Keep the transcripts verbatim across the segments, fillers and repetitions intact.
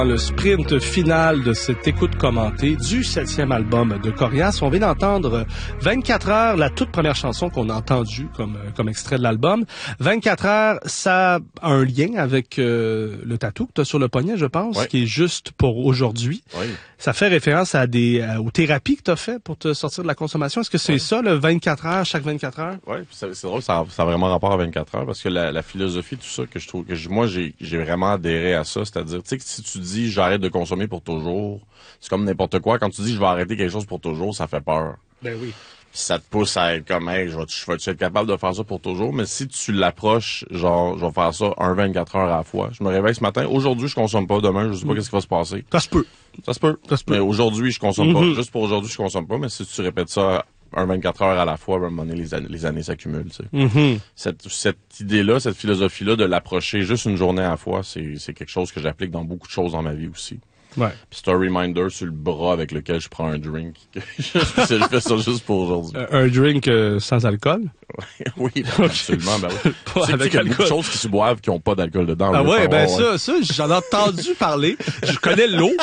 Dans le sprint final de cette écoute commentée du septième album de Corias, on vient d'entendre vingt-quatre heures, la toute première chanson qu'on a entendue comme, comme extrait de l'album. vingt-quatre heures, ça a un lien avec euh, le tatou que tu as sur le poignet, je pense, oui. qui est juste pour aujourd'hui. Oui. Ça fait référence à des euh, aux thérapies que tu as fait pour te sortir de la consommation. Est-ce que c'est oui. ça, le vingt-quatre heures, chaque vingt-quatre heures? Oui, c'est, c'est drôle, ça a, ça a vraiment rapport à vingt-quatre heures, parce que la, la philosophie, tout ça, que je trouve, que je, moi, j'ai, j'ai vraiment adhéré à ça, c'est-à-dire, tu sais, que si tu dis j'arrête de consommer pour toujours, c'est comme n'importe quoi. Quand tu dis je vais arrêter quelque chose pour toujours, ça fait peur. Ben oui. Puis ça te pousse à être comme, hey, je vais, je vais-tu être capable de faire ça pour toujours? Mais si tu l'approches, genre, je vais faire ça un vingt-quatre heures à la fois. Je me réveille ce matin, aujourd'hui, je consomme pas, demain, je sais pas mmh. qu'est-ce qui va se passer. Ça se peut. Ça se peut. Ça se peut. Mais aujourd'hui, je consomme mmh. pas. Juste pour aujourd'hui, je consomme pas. Mais si tu répètes ça un vingt-quatre heures à la fois, à un moment donné, les années, les années s'accumulent, tu sais. Mmh. Cette, cette idée-là, cette philosophie-là de l'approcher juste une journée à la fois, c'est, c'est quelque chose que j'applique dans beaucoup de choses dans ma vie aussi. Ouais. Puis c'est un reminder sur le bras avec lequel je prends un drink. je fais ça juste pour aujourd'hui. Euh, un drink euh, sans alcool? Oui, ben, absolument. Ben oui. Pas c'est avec qu'il y a alcool. beaucoup de choses qui se boivent qui n'ont pas d'alcool dedans. Ah ouais, ben ouais. ça, ça, j'en ai entendu parler. Je connais l'eau.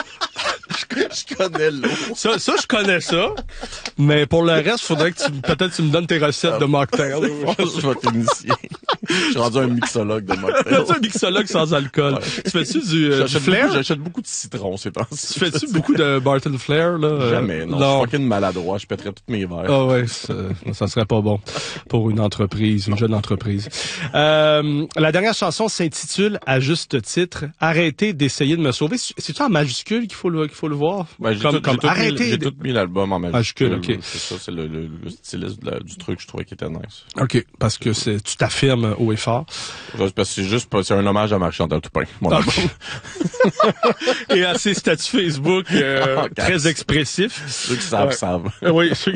Je connais l'eau. Ça, ça, je connais ça. Mais pour le reste, faudrait que tu, peut-être tu me donnes tes recettes ah, de mocktail. Je vais t'initier. Je suis rendu un mixologue de mocktail. Tu es un mixologue sans alcool. Ouais. Tu fais-tu du, euh, du flair? Beaucoup, j'achète beaucoup de citron ces temps-ci. Tu fais-tu beaucoup de Barton Flair, là? Jamais, non. non. Je suis fucking maladroit. Je pèterais tous mes verres. Ah ouais, ça, ça serait pas bon pour une entreprise, une jeune entreprise. Euh, la dernière chanson s'intitule, à juste titre, Arrêtez d'essayer de me sauver. C'est-tu en majuscule qu'il faut le, qu'il faut le voir? Ben, j'ai comme, tout, comme j'ai arrêtez. Tout mis, j'ai tout mis l'album en majuscule. majuscule okay. C'est ça, c'est le, le, le stylisme de la, du truc, je trouvais qui était nice. OK, parce que c'est, tu t'affirmes haut et fort. Parce que c'est juste, c'est un hommage à Marie-Chantal Toupin, mon album. Et à ses statuts Facebook, euh, très expressifs. Ceux qui savent, ouais. savent. Oui, ceux